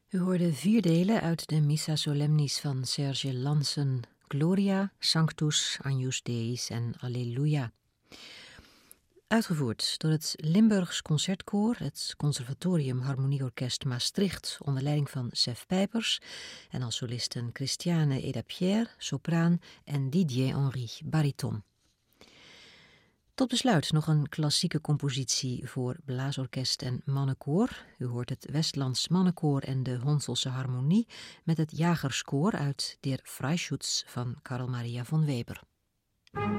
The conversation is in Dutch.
U hoorde 4 delen uit de Missa Solemnis van Serge Lansen, Gloria, Sanctus, Agnus Deis en Alleluia. Uitgevoerd door het Limburgs Concertkoor, het Conservatorium Harmonieorkest Maastricht onder leiding van Sef Pijpers en als solisten Christiane Eda-Pierre, sopraan en Didier Henry, bariton. Tot besluit nog een klassieke compositie voor blaasorkest en mannenkoor. U hoort het Westlands Mannenkoor en de Honselse Harmonie met het Jagerskoor uit Der Freischütz van Carl Maria von Weber.